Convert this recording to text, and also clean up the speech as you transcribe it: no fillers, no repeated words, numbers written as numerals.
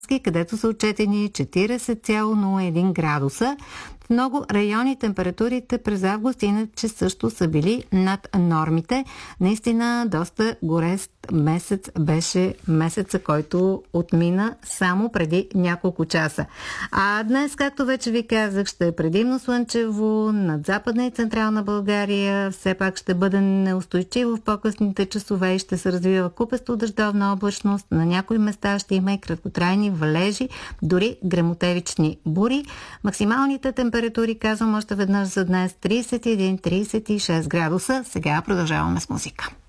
където са отчетени 40,01 градуса. В много райони температурите през август иначе също са били над нормите. Наистина доста горест месец беше месеца, който отмина само преди няколко часа. А днес, както вече ви казах, ще е предимно слънчево над Западна и Централна България. Все пак ще бъде неустойчиво в по-късните часове и ще се развива купесто дъждовна облачност. На някои места ще има и краткотрайни валежи, дори гремотевични бури. Максималните температури, казвам още веднъж за днес, 31-36 градуса. Сега продължаваме с музика.